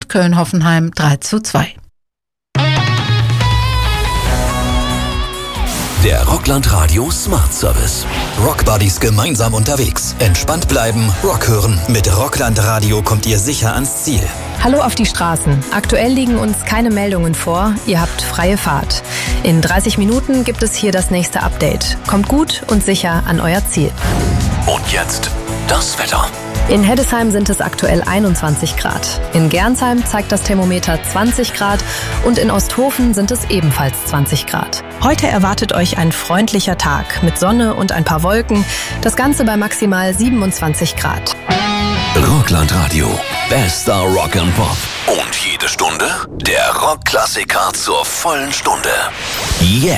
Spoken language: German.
Köln-Hoffenheim 3:2. Der Rockland Radio Smart Service. Rockbuddies gemeinsam unterwegs. Entspannt bleiben, Rock hören. Mit Rockland Radio kommt ihr sicher ans Ziel. Hallo auf die Straßen. Aktuell liegen uns keine Meldungen vor. Ihr habt freie Fahrt. In 30 Minuten gibt es hier das nächste Update. Kommt gut und sicher an euer Ziel. Und jetzt das Wetter. In Heddesheim sind es aktuell 21 Grad. In Gernsheim zeigt das Thermometer 20 Grad und in Osthofen sind es ebenfalls 20 Grad. Heute erwartet euch ein freundlicher Tag mit Sonne und ein paar Wolken. Das Ganze bei maximal 27 Grad. Rockland Radio. Bester Rock and Pop. Und jede Stunde der Rockklassiker zur vollen Stunde. Jetzt.